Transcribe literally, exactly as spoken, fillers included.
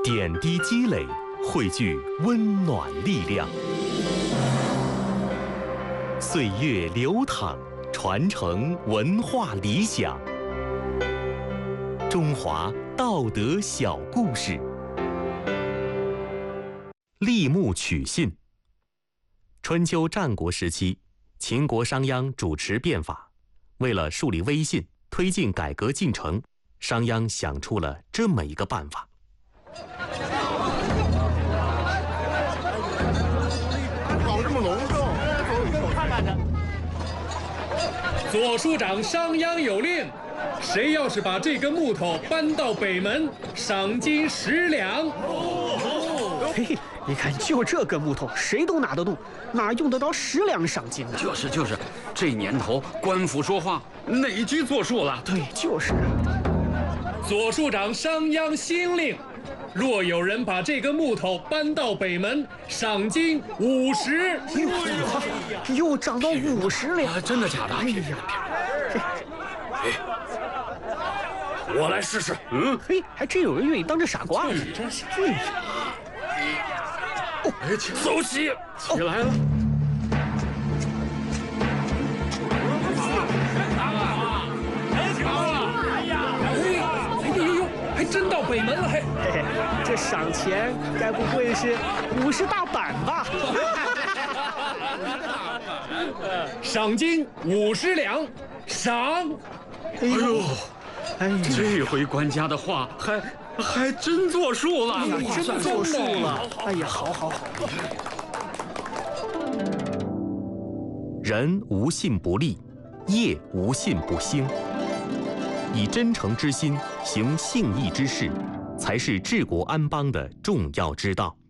点滴积累，汇聚温暖力量。岁月流淌，传承文化理想。中华道德小故事。立木取信。春秋战国时期，秦国商鞅主持变法，为了树立威信，推进改革进程，商鞅想出了这么一个办法。 搞这么隆重，看看去。 左庶长商鞅有令，谁要是把这根木头搬到北门，赏金十两。 嘿嘿，你看，就这根木头，谁都拿得动，哪用得着十两赏金呢？ 就是就是，这年头官府说话，哪句作数了？ 对，就是。 左庶长商鞅新令，若有人把这根木头搬到北门，赏金五十。 又涨到五十两、 啊！真的假的？ 哎呀， 哎，我来试试。嗯， 嘿，还真有人愿意当这傻瓜呢。 真是。 哦， 哎，走起，起来了。 真到北门了，嘿， 嘿嘿，这赏钱该不会是五十大板吧？ 赏金五十两，赏。 哎呦， 哎呀， 这回官家的话还还真作数了， 哎呀，真作数了。哎呀，好好好。 人无信不立，业无信不兴。以真诚之心行信义之事，才是治国安邦的重要之道。